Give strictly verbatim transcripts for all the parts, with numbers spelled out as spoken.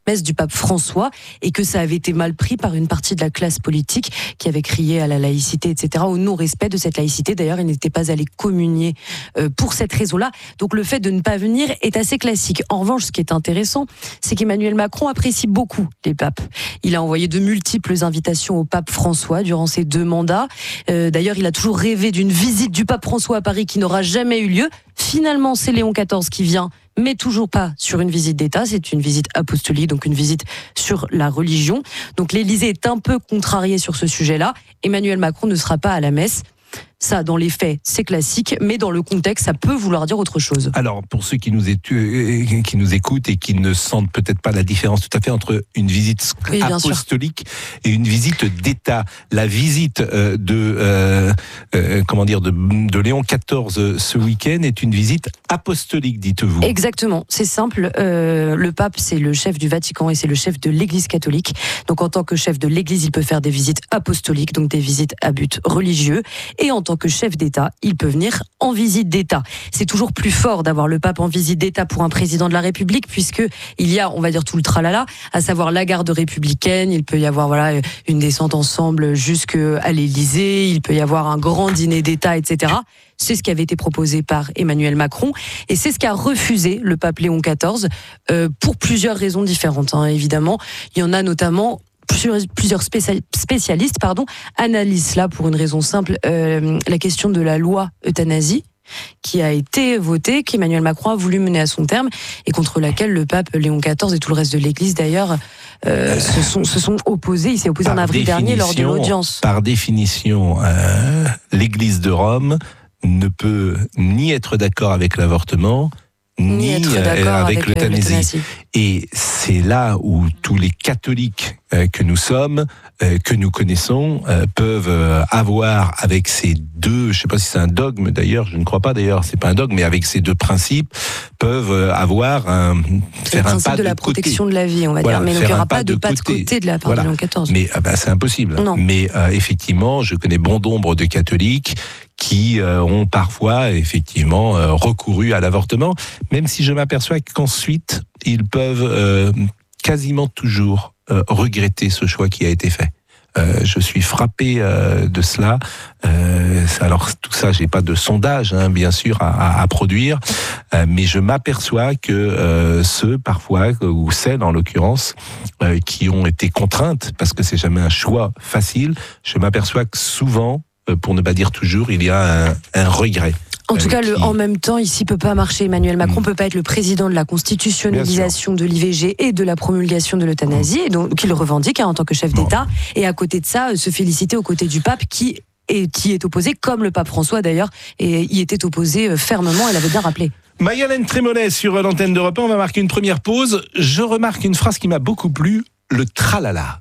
messe du pape François et que ça avait été mal pris par une partie de la classe politique qui avait crié à la laïcité, et cetera, au non-respect de cette laïcité. D'ailleurs, il n'était pas allé communier euh, pour cette raison-là. Donc le fait de ne pas venir est assez classique. En revanche, ce qui est intéressant, c'est qu'Emmanuel Macron apprécie beaucoup les papes. Il a envoyé de multiples invitations au pape François durant ses deux mandats. Euh, d'ailleurs, il a toujours rêvé d'une visite du pape François à Paris qui n'aura jamais eu lieu. Finalement, c'est Léon quatorze qui vient, mais toujours pas sur une visite d'État, c'est une visite apostolique, donc une visite sur la religion. Donc l'Élysée est un peu contrarié sur ce sujet-là. Emmanuel Macron ne sera pas à la messe. Ça, dans les faits, c'est classique, mais dans le contexte, ça peut vouloir dire autre chose. Alors, pour ceux qui nous, étu- qui nous écoutent et qui ne sentent peut-être pas la différence tout à fait entre une visite oui, apostolique et une visite d'État, la visite euh, de euh, euh, comment dire de, de Léon quatorze ce week-end est une visite apostolique, dites-vous. Exactement, c'est simple. Euh, le pape, c'est le chef du Vatican et c'est le chef de l'Église catholique. Donc, en tant que chef de l'Église, il peut faire des visites apostoliques, donc des visites à but religieux, et en tant que chef d'État, il peut venir en visite d'État. C'est toujours plus fort d'avoir le pape en visite d'État pour un président de la République, puisque il y a, on va dire, tout le tralala, à savoir la garde républicaine. Il peut y avoir voilà une descente ensemble jusqu'à l'Élysée. Il peut y avoir un grand dîner d'État, et cetera. C'est ce qui avait été proposé par Emmanuel Macron et c'est ce qu'a refusé le pape Léon quatorze euh, pour plusieurs raisons différentes. Hein, évidemment, il y en a notamment. Plusieurs spécialistes pardon, analysent cela pour une raison simple, euh, la question de la loi euthanasie qui a été votée, qu'Emmanuel Macron a voulu mener à son terme et contre laquelle le pape Léon quatorze et tout le reste de l'Église d'ailleurs euh, se, sont, se sont opposés. Il s'est opposé en avril dernier lors de l'audience. Par définition, euh, l'Église de Rome ne peut ni être d'accord avec l'avortement, ni être d'accord avec, avec l'euthanasie. l'euthanasie. Et c'est là où tous les catholiques euh, que nous sommes, euh, que nous connaissons, euh, peuvent euh, avoir avec ces deux, je ne sais pas si c'est un dogme d'ailleurs, je ne crois pas d'ailleurs, c'est pas un dogme, mais avec ces deux principes, peuvent euh, avoir un faire un pas de, de la protection côté. de la vie, on va voilà, dire, mais il n'y aura pas de pas de côté, côté de la part voilà. de Léon quatorze. Mais ah bah, c'est impossible. Non. Mais euh, effectivement, je connais bon nombre de catholiques qui euh, ont parfois effectivement euh, recouru à l'avortement, même si je m'aperçois qu'ensuite ils peuvent euh, quasiment toujours euh, regretter ce choix qui a été fait. Euh, je suis frappé euh, de cela. Euh, alors tout ça, j'ai pas de sondage, hein, bien sûr, à, à, à produire, euh, mais je m'aperçois que euh, ceux parfois ou celles en l'occurrence euh, qui ont été contraintes, parce que c'est jamais un choix facile, je m'aperçois que souvent, euh, pour ne pas dire toujours, il y a un, un regret. En tout cas, le en même temps, ici, peut pas marcher. Emmanuel Macron mmh. peut pas être le président de la constitutionnalisation de l'I V G et de la promulgation de l'euthanasie, mmh. et donc qu'il revendique hein, en tant que chef bon. d'État. Et à côté de ça, se féliciter aux côtés du pape qui est, y est opposé, comme le pape François d'ailleurs, et y était opposé fermement. Elle avait bien rappelé. Mayalène Trémollet sur l'antenne d'Europe un. On va marquer une première pause. Je remarque une phrase qui m'a beaucoup plu, le tralala.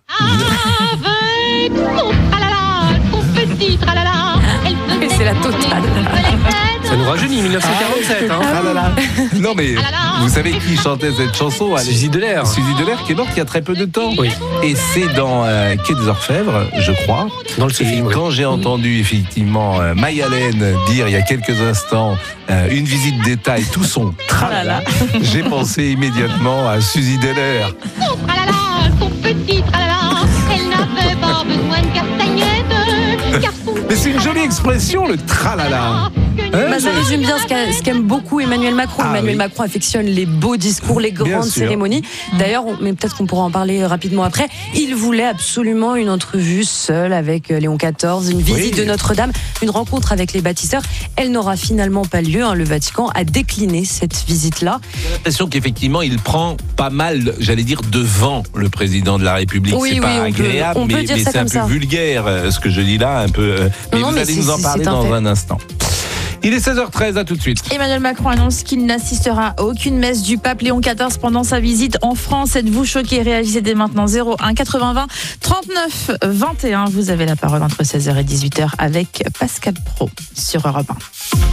Avec son tralala, son petit tralala, elle et c'est la totale. Ça nous rajeunit, dix-neuf cent quarante-sept. Hein. Ah là là. Non mais, vous savez qui chantait cette chanson? Suzy Delair. Suzy Delair, qui est morte il y a très peu de temps. Oui. Et c'est dans euh, Quai des Orfèvres, je crois. Dans le film, oui. Quand j'ai entendu effectivement euh, Mayalène dire il y a quelques instants euh, une visite d'État et tout son tralala, j'ai pensé immédiatement à Suzy Delair. Son tralala, son petit tralala, elle n'avait pas besoin de castagnettes, car son Mais c'est une jolie expression, le tralala. Hein, bah, ça résume bien ce, qu'a, ce qu'aime beaucoup Emmanuel Macron. Ah, Emmanuel oui. Macron affectionne les beaux discours, les grandes cérémonies. D'ailleurs, on, mais peut-être qu'on pourra en parler rapidement après. Il voulait absolument une entrevue seule avec Léon quatorze, une visite oui. de Notre-Dame, une rencontre avec les bâtisseurs. Elle n'aura finalement pas lieu. Hein. Le Vatican a décliné cette visite-là. J'ai l'impression qu'effectivement, il prend pas mal, j'allais dire, devant le président de la République. Oui, c'est oui, pas on agréable, peut, on mais, peut dire mais ça c'est un comme peu ça. vulgaire, ce que je dis là, un peu. Mais non, vous mais allez nous en parler dans un, un instant. Il est seize heures treize, à tout de suite. Emmanuel Macron annonce qu'il n'assistera à aucune messe du pape Léon quatorze pendant sa visite en France. Êtes-vous choqué? Réalisez dès maintenant zéro un quatre-vingts vingt trente-neuf vingt et un. Vous avez la parole entre seize heures et dix-huit heures avec Pascal Praud sur Europe un.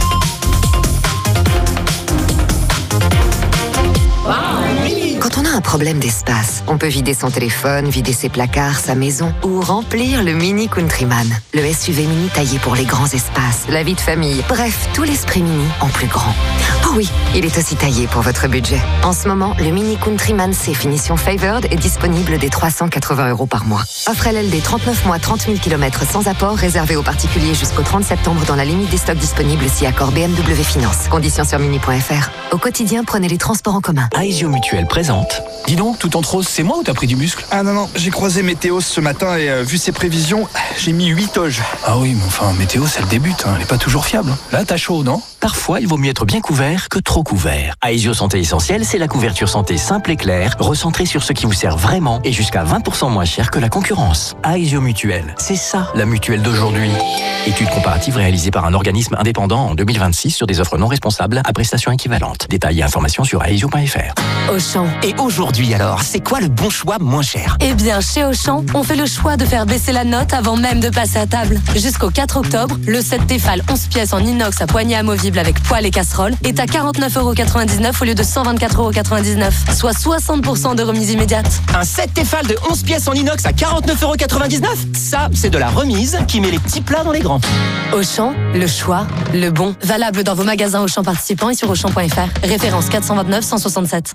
Quand on a un problème d'espace, on peut vider son téléphone, vider ses placards, sa maison ou remplir le Mini Countryman. Le S U V mini taillé pour les grands espaces, la vie de famille, bref, tout l'esprit mini en plus grand. Oh, Oh oui, il est aussi taillé pour votre budget. En ce moment, le Mini Countryman C finition Favored est disponible dès trois cent quatre-vingts euros par mois. Offre L L D trente-neuf mois, trente mille kilomètres sans apport, réservé aux particuliers jusqu'au trente septembre dans la limite des stocks disponibles si accord B M W Finance. Conditions sur mini point f r. Au quotidien, prenez les transports en commun. Aesio Mutuel présente. Dis donc, tout en rose, c'est moi ou t'as pris du muscle? Ah non, non, j'ai croisé Météo ce matin et euh, vu ses prévisions, j'ai mis huit toges. Ah oui, mais enfin, Météo, c'est le début, hein. Elle est pas toujours fiable. Là, t'as chaud, non? Parfois, il vaut mieux être bien couvert que trop couvert. Aesio Santé Essentielle, c'est la couverture santé simple et claire, recentrée sur ce qui vous sert vraiment et jusqu'à vingt pour cent moins cher que la concurrence. Aesio Mutuel, c'est ça, la mutuelle d'aujourd'hui. Étude comparative réalisée par un organisme indépendant en deux mille vingt-six sur des offres non responsables à prestations équivalentes. Détails et informations sur aesio point f r. Auchan. Et aujourd'hui alors, c'est quoi le bon choix moins cher? Eh bien, chez Auchan, on fait le choix de faire baisser la note avant même de passer à table. Jusqu'au quatre octobre, le set Tefal onze pièces en inox à poignée amovible avec poêle et casserole est à quarante-neuf euros quatre-vingt-dix-neuf au lieu de cent vingt-quatre euros quatre-vingt-dix-neuf, soit soixante pour cent de remise immédiate. Un set Tefal de onze pièces en inox à quarante-neuf euros quatre-vingt-dix-neuf? Ça, c'est de la remise qui met les petits plats dans les grands. Auchan, le choix, le bon. Valable dans vos magasins Auchan participants et sur auchan point f r. Référence quatre cent vingt-neuf cent soixante-sept.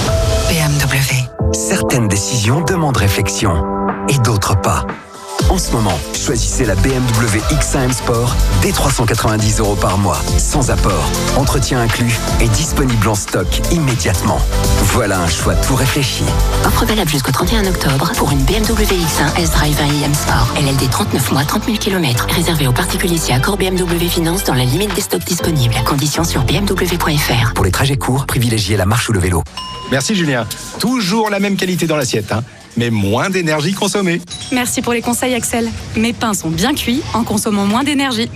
B M W. Certaines décisions demandent réflexion et d'autres pas. En ce moment, choisissez la B M W X un M Sport dès trois cent quatre-vingt-dix euros par mois, sans apport, entretien inclus et disponible en stock immédiatement. Voilà un choix tout réfléchi. Offre valable jusqu'au trente et un octobre pour une B M W X un S-Drive un i M Sport. L L D trente-neuf mois, trente mille kilomètres. Réservé aux particuliers si accord B M W Finance dans la limite des stocks disponibles. Conditions sur b m w point f r. Pour les trajets courts, privilégiez la marche ou le vélo. Merci Julien. Toujours la même qualité dans l'assiette, hein, mais moins d'énergie consommée. Merci pour les conseils Axel. Mes pains sont bien cuits en consommant moins d'énergie.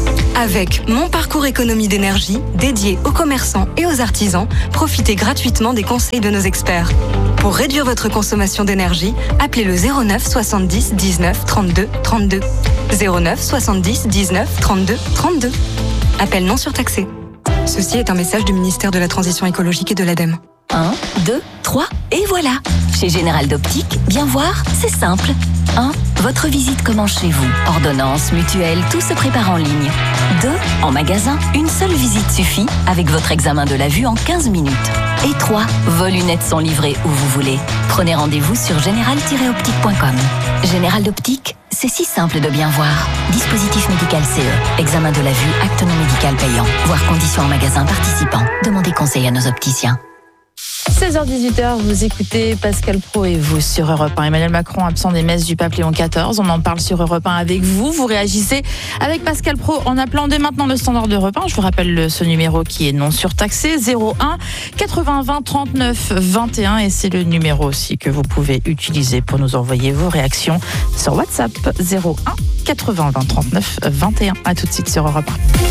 Avec Mon Parcours Économie d'énergie, dédié aux commerçants et aux artisans, profitez gratuitement des conseils de nos experts. Pour réduire votre consommation d'énergie, appelez le zéro neuf soixante-dix dix-neuf trente-deux trente-deux. zéro neuf soixante-dix dix-neuf trente-deux trente-deux. Appel non surtaxé. Ceci est un message du ministère de la Transition écologique et de l'ADEME. un, deux, trois, et voilà. Chez Général d'Optique, bien voir, c'est simple. un. Votre visite commence chez vous. Ordonnance, mutuelle, tout se prépare en ligne. deux. En magasin, une seule visite suffit avec votre examen de la vue en quinze minutes. Et trois. Vos lunettes sont livrées où vous voulez. Prenez rendez-vous sur général tiret optique point com. Général d'Optique, c'est si simple de bien voir. Dispositif médical C E. Examen de la vue, acte non médical payant. Voir conditions en magasin participant. Demandez conseil à nos opticiens. seize heures dix-huit, vous écoutez Pascal Praud et vous sur Europe un. Emmanuel Macron absent des messes du pape Léon quatorze. On en parle sur Europe un avec vous. Vous réagissez avec Pascal Praud en appelant dès maintenant le standard d'Europe un. Je vous rappelle le, ce numéro qui est non surtaxé, zéro un quatre-vingts vingt trente-neuf vingt et un. Et c'est le numéro aussi que vous pouvez utiliser pour nous envoyer vos réactions sur WhatsApp, zéro un quatre-vingts vingt trente-neuf vingt et un. À tout de suite sur Europe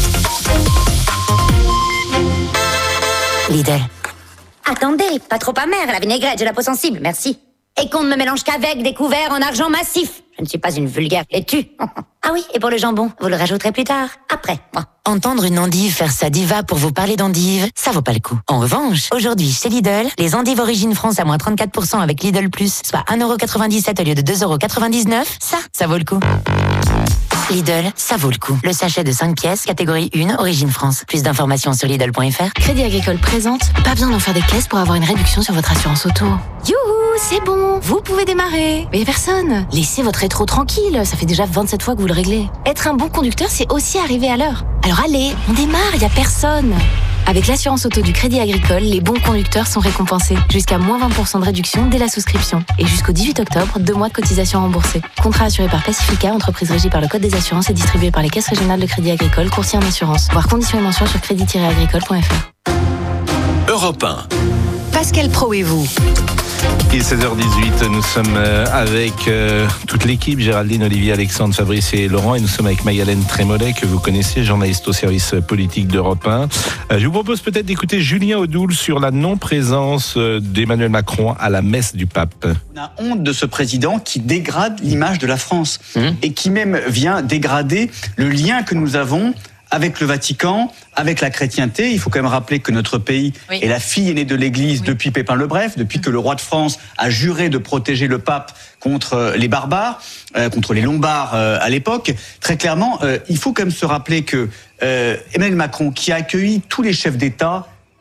un. Lidl. Attendez, pas trop amère, la vinaigrette, j'ai la peau sensible, merci. Et qu'on ne me mélange qu'avec des couverts en argent massif. Je ne suis pas une vulgaire laitue. Ah oui, et pour le jambon, vous le rajouterez plus tard, après. Moi. Entendre une endive faire sa diva pour vous parler d'endive, ça vaut pas le coup. En revanche, aujourd'hui, chez Lidl, les endives Origine France à moins trente-quatre pour cent avec Lidl Plus, soit un euro quatre-vingt-dix-sept au lieu de deux euros quatre-vingt-dix-neuf, ça, ça vaut le coup. Lidl, ça vaut le coup. Le sachet de cinq pièces, catégorie un, Origine France. Plus d'informations sur Lidl point f r. Crédit Agricole présente. Pas besoin d'en faire des caisses pour avoir une réduction sur votre assurance auto. Youhou, c'est bon, vous pouvez démarrer. Mais personne. Laissez votre rétro tranquille, ça fait déjà vingt-sept fois que vous le réglez. Être un bon conducteur, c'est aussi arriver à l'heure. Alors allez, on démarre, y a personne. Avec l'assurance auto du Crédit Agricole, les bons conducteurs sont récompensés. Jusqu'à moins vingt pour cent de réduction dès la souscription. Et jusqu'au dix-huit octobre, deux mois de cotisation remboursée. Contrat assuré par Pacifica, entreprise régie par le Code des assurances et distribué par les caisses régionales de Crédit Agricole, courtier en assurance. Voir conditions et mentions sur crédit tiret agricole point f r. Europe un. Pascal Praud et vous. Il est seize heures dix-huit, nous sommes avec euh, toute l'équipe, Géraldine, Olivier, Alexandre, Fabrice et Laurent, et nous sommes avec Maï-Hélène Trémollet, que vous connaissez, journaliste au service politique d'Europe un. Euh, je vous propose peut-être d'écouter Julien Audoul sur la non-présence d'Emmanuel Macron à la messe du pape. On a honte de ce président qui dégrade l'image de la France mmh. et qui même vient dégrader le lien que nous avons avec le Vatican, avec la chrétienté. Il faut quand même rappeler que notre pays oui. est la fille aînée de l'Église oui. depuis Pépin le Bref, depuis que le roi de France a juré de protéger le pape contre les barbares, euh, contre les Lombards euh, à l'époque. Très clairement, euh, il faut quand même se rappeler que euh, Emmanuel Macron, qui a accueilli tous les chefs d'État,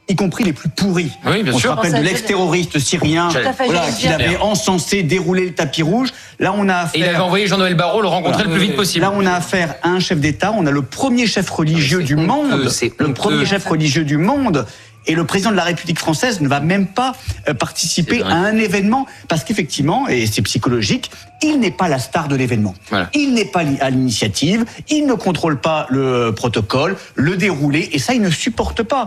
y compris les plus pourris. Oui, bien on sûr. se rappelle de l'ex-terroriste syrien voilà, qui avait encensé, déroulé le tapis rouge. Là, on a affaire... Et il avait envoyé Jean-Noël Barrot le rencontrer voilà. le plus vite possible. Là, on a affaire à un chef d'État. On a le premier chef religieux du monde. C'est le premier chef religieux du monde. Et le président de la République française ne va même pas euh, participer à un événement parce qu'effectivement, et c'est psychologique, il n'est pas la star de l'événement. Voilà. Il n'est pas à l'initiative, il ne contrôle pas le protocole, le déroulé, et ça, il ne supporte pas.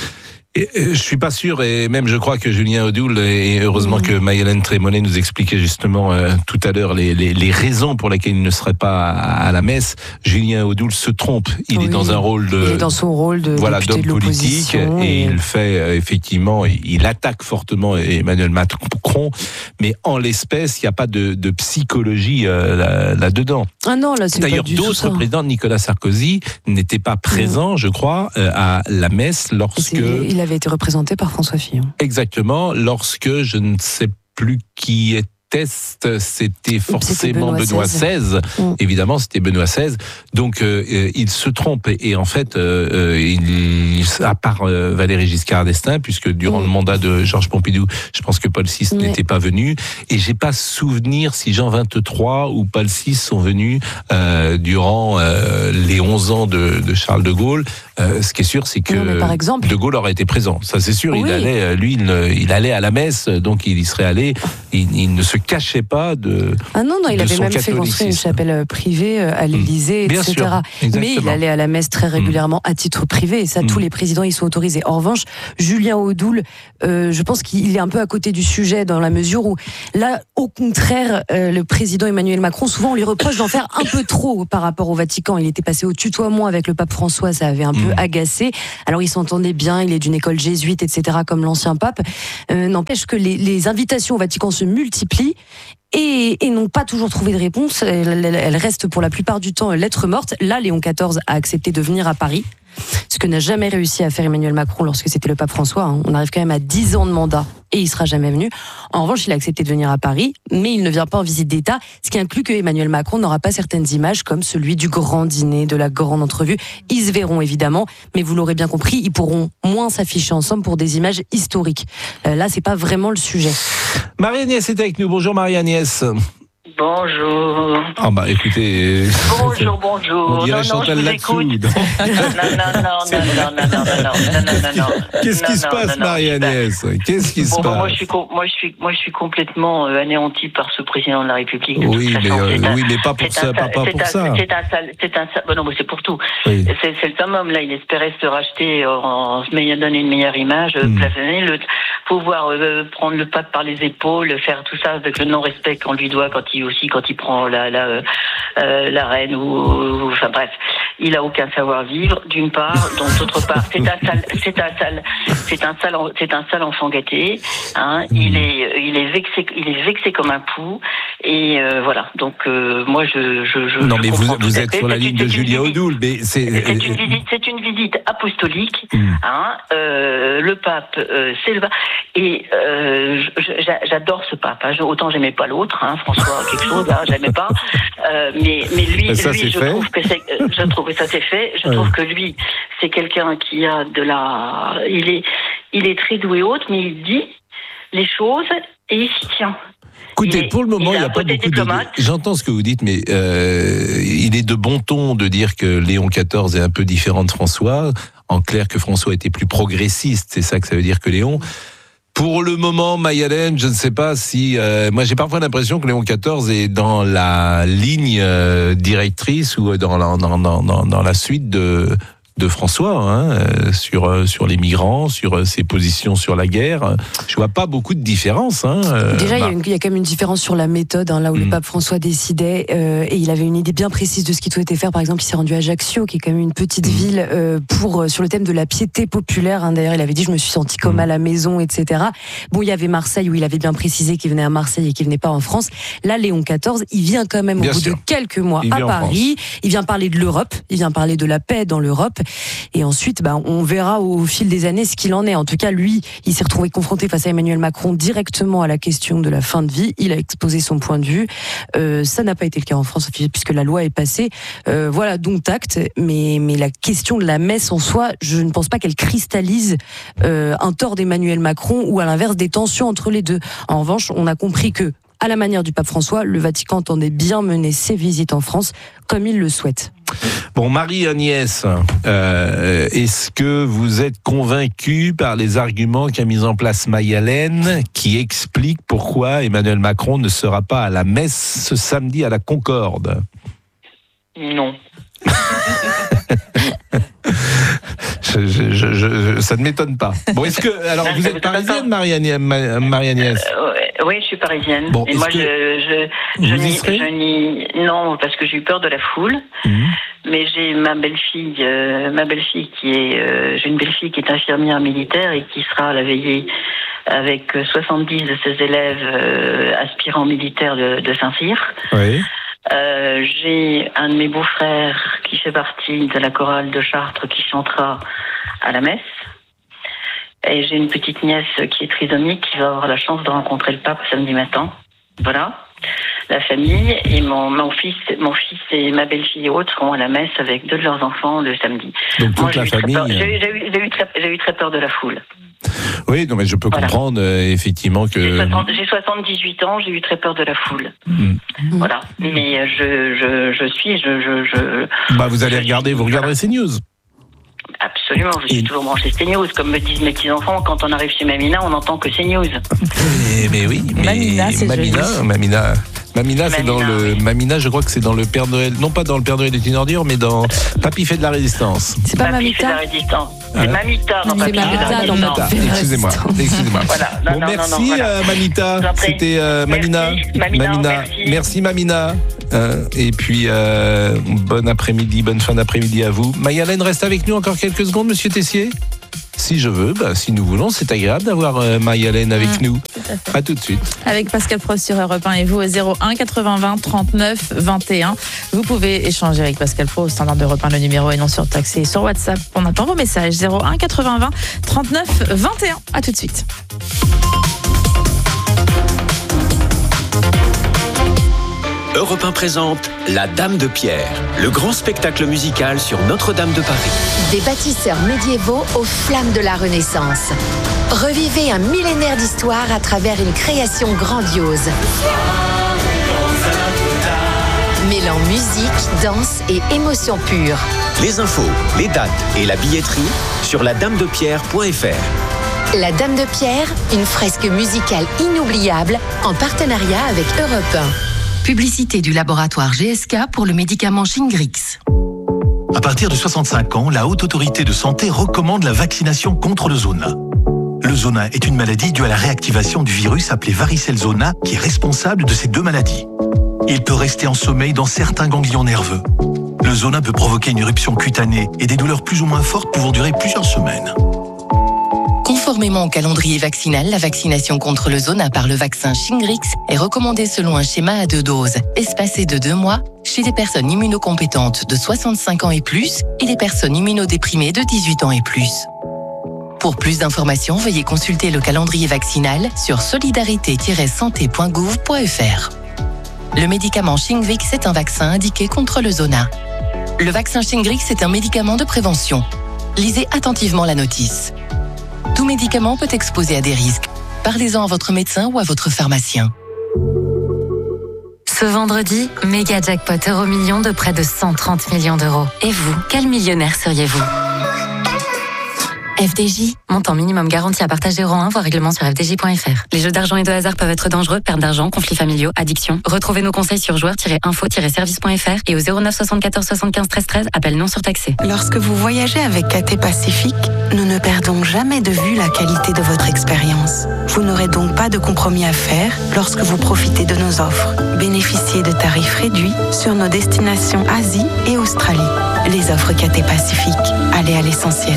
Et, euh, je suis pas sûr, et même je crois que Julien Audoul, et heureusement mmh. que Maï-Hélène Trémonet nous expliquait justement euh, tout à l'heure les, les, les raisons pour lesquelles il ne serait pas à, à la messe. Julien Audoul se trompe. Il oui. est dans un rôle de, il est dans son rôle de voilà, député d'homme de politique, et, et il fait euh, effectivement, il attaque fortement Emmanuel Macron, mais en l'espèce, il n'y a pas de, de psychologie euh, là, là-dedans. Ah non, là c'est D'ailleurs, pas du tout d'autres ça. présidents, Nicolas Sarkozy, n'étaient pas présents, mmh. je crois, euh, à la messe lorsque... Il avait été représenté par François Fillon. Exactement, lorsque je ne sais plus qui était. Test, c'était forcément Benoît, Benoît seize. Mmh. Évidemment, c'était Benoît seize. Donc, euh, il se trompe. Et, et en fait, euh, il, à part euh, Valéry Giscard d'Estaing, puisque durant mmh. le mandat de Georges Pompidou, je pense que Paul six mmh. n'était pas venu. Et j'ai pas souvenir si Jean vingt-trois ou Paul six sont venus euh, durant euh, les onze ans de, de Charles de Gaulle. Euh, ce qui est sûr, c'est que non, par exemple, de Gaulle aurait été présent. Ça, c'est sûr. Oui. Il allait, lui, il, il allait à la messe, donc il y serait allé. Il, il ne se cachait pas de. Ah non, non, il avait même fait construire une chapelle privée à l'Élysée, mmh. et cetera. Mais il allait à la messe très régulièrement à titre privé. Et ça, mmh. tous les présidents y sont autorisés. En revanche, Julien Audoul, euh, je pense qu'il est un peu à côté du sujet dans la mesure où, là, au contraire, euh, le président Emmanuel Macron, souvent, on lui reproche d'en faire un peu trop par rapport au Vatican. Il était passé au tutoiement avec le pape François, ça avait un mmh. peu agacé. Alors, il s'entendait bien, il est d'une école jésuite, et cetera, comme l'ancien pape. Euh, n'empêche que les, les invitations au Vatican se multiplient. Et, et n'ont pas toujours trouvé de réponse. Elle, elle, elle reste pour la plupart du temps lettre morte. Là, Léon quatorze a accepté de venir à Paris, ce que n'a jamais réussi à faire Emmanuel Macron lorsque c'était le pape François. Hein. On arrive quand même à dix ans de mandat et il sera jamais venu. En revanche, il a accepté de venir à Paris, mais il ne vient pas en visite d'État, ce qui inclut que Emmanuel Macron n'aura pas certaines images comme celui du grand dîner, de la grande entrevue. Ils se verront évidemment, mais vous l'aurez bien compris, ils pourront moins s'afficher ensemble pour des images historiques. Euh, là, c'est pas vraiment le sujet. Marie-Agnès est avec nous. Bonjour Marie-Agnès. Bonjour. Ah bah écoutez. Bonjour, bonjour. On dirait Chantal là-dessous. Non, non, non, non, non, non, non, non, non, non, non. Qu'est-ce qui se passe, Marie-Agnès ? Qu'est-ce qui se passe ? Moi, je suis, moi, je suis, moi, je suis complètement anéanti par ce président de la République. Oui, mais oui, mais pas pour ça, pas pour ça. C'est un sale, c'est un sale. Non, mais c'est pour tout. C'est le summum là. Il espérait se racheter en se donner une meilleure image, plafonner le pouvoir prendre le pape par les épaules, faire tout ça avec le non-respect qu'on lui doit quand il aussi quand il prend la la, euh, la reine ou, ou enfin bref, il a aucun savoir-vivre d'une part, donc d'autre part c'est un sale c'est un sale c'est un sale c'est un sale enfant gâté, hein, il est il est vexé il est vexé comme un pou et euh, voilà donc euh, moi je je, je non je mais vous vous êtes sur la ligne de Julien Audoul, mais c'est c'est une visite c'est une visite apostolique, mm. hein, euh, le pape euh, c'est le et euh, j'adore ce pape, hein, autant j'aimais pas l'autre, hein, François quelque chose là, j'aimais pas, euh, mais mais lui, ça, lui je fait. trouve que c'est, je trouve que ça c'est fait, je ouais. trouve que lui c'est quelqu'un qui a de la, il est il est très doué haute, mais il dit les choses et il s'y tient. Écoutez, pour le moment, il n'y a, a pas beaucoup de... J'entends ce que vous dites, mais euh, il est de bon ton de dire que Léon quatorze est un peu différent de François. En clair, que François était plus progressiste, c'est ça que ça veut dire que Léon. Pour le moment, Maï-Hélène, je ne sais pas si... Euh, moi, j'ai parfois l'impression que Léon quatorze est dans la ligne euh, directrice ou dans la, dans, dans, dans, dans la suite de... de François, hein, euh, sur euh, sur les migrants, sur euh, ses positions sur la guerre. Je vois pas beaucoup de différence. Hein, euh, Déjà, il bah. y, y a quand même une différence sur la méthode, hein, là où mmh. le pape François décidait, euh, et il avait une idée bien précise de ce qu'il souhaitait faire. Par exemple, il s'est rendu à Ajaccio, qui est quand même une petite mmh. ville, euh, pour sur le thème de la piété populaire. Hein, d'ailleurs, il avait dit, je me suis senti comme mmh. à la maison, et cetera. Bon, il y avait Marseille où il avait bien précisé qu'il venait à Marseille et qu'il venait pas en France. Là, Léon quatorze, il vient quand même au bien bout sûr. de quelques mois il à Paris. Il vient parler de l'Europe, il vient parler de la paix dans l'Europe. Et ensuite, bah, on verra au fil des années ce qu'il en est. En tout cas, lui, il s'est retrouvé confronté face à Emmanuel Macron directement à la question de la fin de vie. Il a exposé son point de vue. Euh, ça n'a pas été le cas en France puisque la loi est passée. Euh, voilà, donc tact. Mais, mais la question de la messe en soi, je ne pense pas qu'elle cristallise euh, un tort d'Emmanuel Macron ou à l'inverse des tensions entre les deux. En revanche, on a compris que, à la manière du pape François, le Vatican entendait bien mener ses visites en France comme il le souhaite. Bon, Marie-Agnès, euh, est-ce que vous êtes convaincue par les arguments qu'a mis en place Maï-Hélène qui expliquent pourquoi Emmanuel Macron ne sera pas à la messe ce samedi à la Concorde ? Non. je, je, je, je, ça ne m'étonne pas. Bon, est-ce que alors vous êtes parisienne, Marie-Agnès, Marie-Agnès ? euh, Oui, je suis parisienne. Bon, et moi, que je, je, je, n'y, je n'y, non, parce que j'ai eu peur de la foule. Mmh. Mais j'ai ma belle-fille, euh, ma belle-fille qui est, euh, j'ai une belle-fille qui est infirmière militaire et qui sera à la veillée avec soixante-dix de ses élèves euh, aspirants militaires de, de Saint-Cyr. Oui. Euh, j'ai un de mes beaux-frères qui fait partie de la chorale de Chartres qui chantera à la messe. Et j'ai une petite nièce qui est trisomique qui va avoir la chance de rencontrer le pape samedi matin. Voilà, la famille. Et mon, mon, fils, mon fils et ma belle-fille et autres seront à la messe avec deux de leurs enfants le samedi. Donc toute Moi, la j'ai famille... Eu j'ai, j'ai, eu, j'ai, eu très, j'ai eu très peur de la foule. Oui, non, mais je peux voilà. comprendre euh, effectivement que... J'ai, soixante, j'ai soixante-dix-huit ans, j'ai eu très peur de la foule. Mmh. Voilà, mais je, je, je suis... Je, je, je, bah, vous allez je regarder, suis, vous regarderez voilà. CNews. Absolument, je suis et... toujours branché CNews. Comme me disent mes petits-enfants, quand on arrive chez Mamina, on n'entend que CNews. Mais, mais oui, mais Mamina, c'est Mamina, joli. Mamina, Mamina, c'est Mamina, dans le... Oui. Mamina, je crois que c'est dans le Père Noël, non pas dans le Père Noël est une ordure, mais dans Papy fait de la résistance. C'est pas Papy fait de la Mamita résistance. C'est hein Mamita dans Papy fait de la résistance. Excusez-moi, excusez-moi. Voilà. Non, bon, non, merci non, non, voilà. euh, Mamita, c'était euh, Mamina. Merci, Mamina. Mamina. Merci. merci Mamina. Euh, et puis, euh, bon après-midi, bonne fin d'après-midi à vous. Maï-Hélène reste avec nous encore quelques secondes, Monsieur Tessier. Si je veux, bah, si nous voulons, c'est agréable d'avoir euh, Maï-Hélène avec mmh, nous. Tout à, à tout de suite. Avec Pascal Prost sur Europe un et vous au zéro un quatre-vingts vingt trente-neuf vingt et un. Vous pouvez échanger avec Pascal Prost au standard d'Europe un, le numéro est non surtaxé sur WhatsApp. On attend vos messages zéro un quatre-vingts vingt trente-neuf vingt et un. À tout de suite. Europe un présente La Dame de Pierre, le grand spectacle musical sur Notre-Dame de Paris. Des bâtisseurs médiévaux aux flammes de la Renaissance. Revivez un millénaire d'histoire à travers une création grandiose. Mêlant musique, danse et émotion pure. Les infos, les dates et la billetterie sur la dame de pierre point f r. La Dame de Pierre, une fresque musicale inoubliable en partenariat avec Europe un. Publicité du laboratoire G S K pour le médicament Shingrix. À partir de soixante-cinq ans, la Haute Autorité de Santé recommande la vaccination contre le zona. Le zona est une maladie due à la réactivation du virus appelé varicelle zona qui est responsable de ces deux maladies. Il peut rester en sommeil dans certains ganglions nerveux. Le zona peut provoquer une éruption cutanée et des douleurs plus ou moins fortes pouvant durer plusieurs semaines. Conformément au calendrier vaccinal, la vaccination contre le zona par le vaccin Shingrix est recommandée selon un schéma à deux doses, espacé de deux mois, chez les personnes immunocompétentes de soixante-cinq ans et plus et les personnes immunodéprimées de dix-huit ans et plus. Pour plus d'informations, veuillez consulter le calendrier vaccinal sur solidarité tiret santé point gouv point f r. Le médicament Shingrix est un vaccin indiqué contre le zona. Le vaccin Shingrix est un médicament de prévention. Lisez attentivement la notice. Tout médicament peut exposer à des risques. Parlez-en à votre médecin ou à votre pharmacien. Ce vendredi, méga jackpot euro million de près de cent trente millions d'euros. Et vous, quel millionnaire seriez-vous ? F D J, montant minimum garanti à partager euro un, voire règlement sur f d j point f r. Les jeux d'argent et de hasard peuvent être dangereux, perte d'argent, conflits familiaux, addiction. Retrouvez nos conseils sur joueurs tiret info tiret service point f r et au zéro neuf soixante-quatorze soixante-quinze treize treize, appel non surtaxé. Lorsque vous voyagez avec Cathay Pacifique, nous ne perdons jamais de vue la qualité de votre expérience. Vous n'aurez donc pas de compromis à faire lorsque vous profitez de nos offres. Bénéficiez de tarifs réduits sur nos destinations Asie et Australie. Les offres Cathay Pacifique, allez à l'essentiel.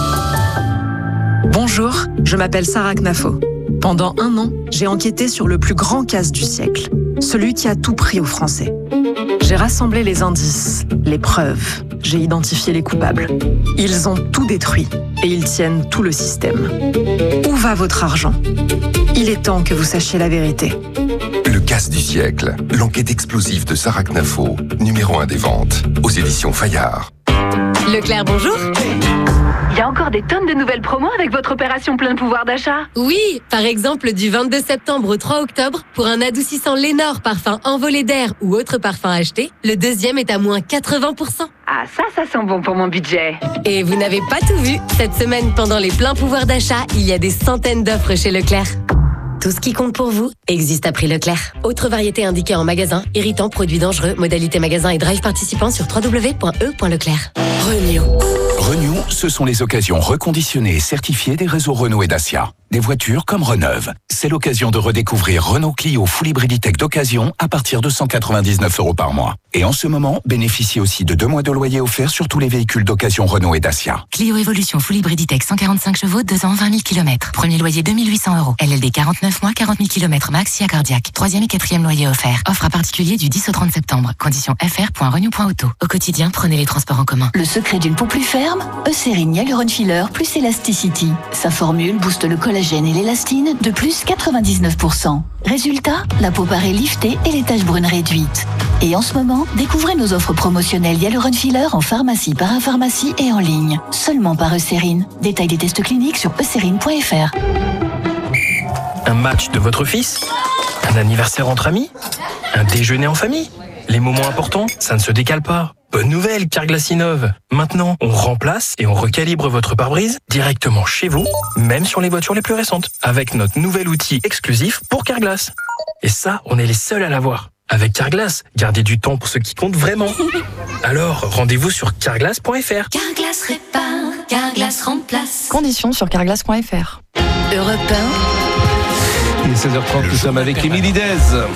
Bonjour, je m'appelle Sarah Knafo. Pendant un an, j'ai enquêté sur le plus grand casse du siècle, celui qui a tout pris aux Français. J'ai rassemblé les indices, les preuves, j'ai identifié les coupables. Ils ont tout détruit et ils tiennent tout le système. Où va votre argent ? Il est temps que vous sachiez la vérité. Le casse du siècle, l'enquête explosive de Sarah Knafo, numéro un des ventes, aux éditions Fayard. Leclerc, bonjour. Il y a encore des tonnes de nouvelles promos avec votre opération plein pouvoir d'achat. Oui, par exemple du vingt-deux septembre au trois octobre, pour un adoucissant Lénore parfum envolé d'air ou autre parfum acheté, le deuxième est à moins quatre-vingts pour cent. Ah ça, ça sent bon pour mon budget. Et vous n'avez pas tout vu. Cette semaine, pendant les pleins pouvoirs d'achat, il y a des centaines d'offres chez Leclerc. Tout ce qui compte pour vous existe à prix Leclerc. Autre variété indiquée en magasin, irritant, produits dangereux, modalité magasin et drive participant sur w w w point e point leclerc. Renew. Renew, ce sont les occasions reconditionnées et certifiées des réseaux Renault et Dacia. Des voitures comme Reneuve. C'est l'occasion de redécouvrir Renault Clio Full Hybriditech d'occasion à partir de cent quatre-vingt-dix-neuf euros par mois. Et en ce moment, bénéficiez aussi de deux mois de loyer offerts sur tous les véhicules d'occasion Renault et Dacia. Clio Evolution Full Hybriditech cent quarante-cinq chevaux, deux ans, vingt mille kilomètres. Premier loyer deux mille huit cents euros. L L D quarante-neuf mois, quarante mille kilomètres max, S I A cardiaque. Troisième et quatrième loyer offert. Offre à particulier du dix au trente septembre. Conditions f r point renew point auto. Au quotidien, prenez les transports en commun. Le secret d'une peau plus ferme, Eucérine Hyaluron Filler plus Elasticity. Sa formule booste le collagène et l'élastine de plus quatre-vingt-dix-neuf pour cent. Résultat, la peau paraît liftée et les taches brunes réduites. Et en ce moment, découvrez nos offres promotionnelles Hyaluron Filler en pharmacie, parapharmacie et en ligne. Seulement par Eucérine. Détail des tests cliniques sur eucérine point f r. Un match de votre fils ? Un anniversaire entre amis ? Un déjeuner en famille ? Les moments importants, ça ne se décale pas. Bonne nouvelle, Carglass innove. Maintenant, on remplace et on recalibre votre pare-brise directement chez vous, même sur les voitures les plus récentes, avec notre nouvel outil exclusif pour Carglass. Et ça, on est les seuls à l'avoir. Avec Carglass, gardez du temps pour ce qui compte vraiment. Alors, rendez-vous sur carglass point f r. Carglass répare, Carglass remplace. Conditions sur carglass point f r. Europe un. Il est seize heures trente, nous sommes avec Émilie Dez.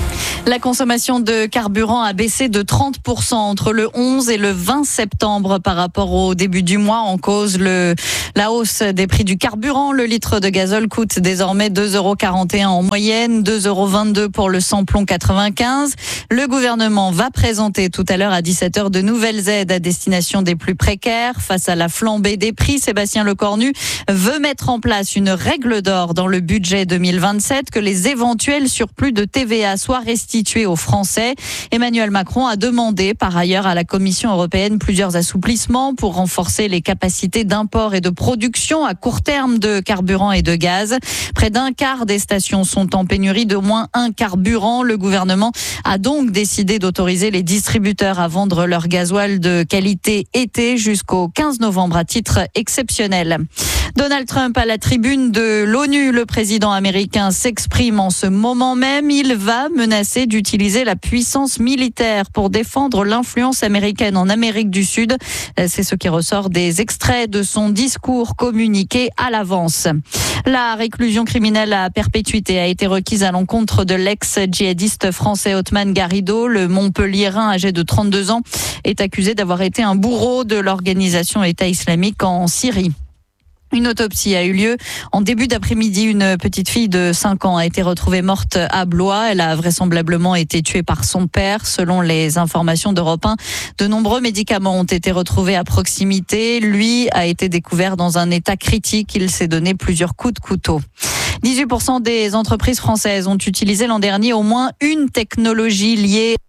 La consommation de carburant a baissé de trente pour cent entre le onze et le vingt septembre par rapport au début du mois. En cause, le, la hausse des prix du carburant. Le litre de gazole coûte désormais deux euros quarante et un en moyenne, deux euros vingt-deux pour le samplon quatre-vingt-quinze. Le gouvernement va présenter tout à l'heure à dix-sept heures de nouvelles aides à destination des plus précaires. Face à la flambée des prix, Sébastien Lecornu veut mettre en place une règle d'or dans le budget deux mille vingt-sept, que les éventuels surplus de T V A soient restitués aux Français. Emmanuel Macron a demandé par ailleurs à la Commission européenne plusieurs assouplissements pour renforcer les capacités d'import et de production à court terme de carburant et de gaz. Près d'un quart des stations sont en pénurie d'au moins un carburant. Le gouvernement a donc décidé d'autoriser les distributeurs à vendre leur gasoil de qualité été jusqu'au quinze novembre à titre exceptionnel. Donald Trump à la tribune de l'ONU. Le président américain s'exprime en ce moment même. Il va menacer d'utiliser la puissance militaire pour défendre l'influence américaine en Amérique du Sud. C'est ce qui ressort des extraits de son discours communiqué à l'avance. La réclusion criminelle à perpétuité a été requise à l'encontre de l'ex-djihadiste français Othman Garrido. Le Montpelliérain, âgé de trente-deux ans, est accusé d'avoir été un bourreau de l'organisation État islamique en Syrie. Une autopsie a eu lieu en début d'après-midi. Une petite fille de cinq ans a été retrouvée morte à Blois. Elle a vraisemblablement été tuée par son père. Selon les informations d'Europe un, de nombreux médicaments ont été retrouvés à proximité. Lui a été découvert dans un état critique. Il s'est donné plusieurs coups de couteau. dix-huit pour cent des entreprises françaises ont utilisé l'an dernier au moins une technologie liée